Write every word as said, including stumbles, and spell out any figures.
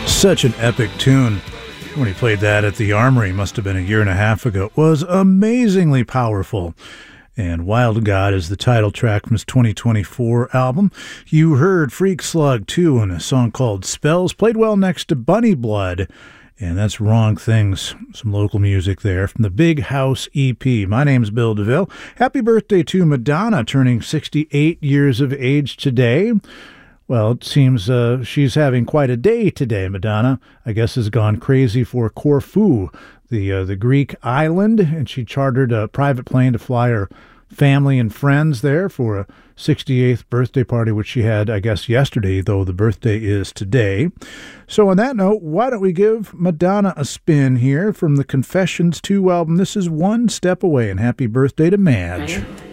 Such an epic tune. When he played that at the Armory, must have been a year and a half ago, it was amazingly powerful. And Wild God is the title track from his twenty twenty-four album. You heard Freak Slug two and a song called Spells, played well next to Bunny Blood. And that's Wrong Things, some local music there from the Big House E P. My name's Bill DeVille. Happy birthday to Madonna, turning sixty-eight years of age today. Well, it seems uh, she's having quite a day today. Madonna, I guess, has gone crazy for Corfu, the uh, the Greek island, and she chartered a private plane to fly her family and friends there for a sixty-eighth birthday party, which she had, I guess, yesterday, though the birthday is today. So on that note, why don't we give Madonna a spin here from the Confessions two album. This is One Step Away, and happy birthday to Madge. Ready?